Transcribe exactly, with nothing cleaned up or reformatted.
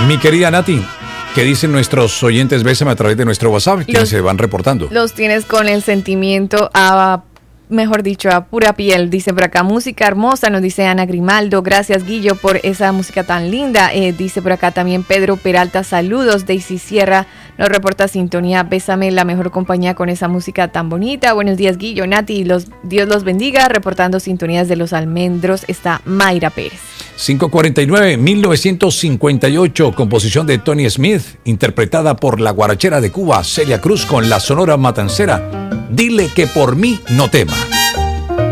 Mi querida Nati, ¿qué dicen nuestros oyentes? Bésame a través de nuestro WhatsApp, quienes Los- se van reportando. Los tienes con el sentimiento a, mejor dicho, a pura piel. Dice por acá, música hermosa, nos dice Ana Grimaldo. Gracias, Guillo, por esa música tan linda. Eh, dice por acá también Pedro Peralta, saludos. Daisy Sierra nos reporta sintonía. Bésame, la mejor compañía con esa música tan bonita. Buenos días, Guillo, Nati, los, Dios los bendiga. Reportando sintonías de Los Almendros está Mayra Pérez. cinco cuarenta y nueve, mil novecientos cincuenta y ocho, composición de Tony Smith, interpretada por la guarachera de Cuba, Celia Cruz, con la Sonora Matancera. Dile que por mí no tema.